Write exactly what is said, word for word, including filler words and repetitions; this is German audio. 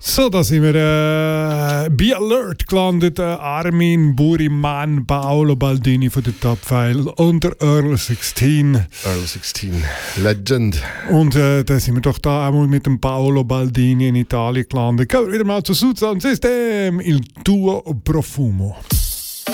So, da sind wir äh, Be Alert gelandet. Äh, Armin Buriman, Paolo Baldini von der Top File und der Earl sechzehn. Earl sechzehn, Legend. Und äh, da sind wir doch da einmal mit dem Paolo Baldini in Italien gelandet. Gehen wir wieder mal zu Sound System, Il tuo profumo.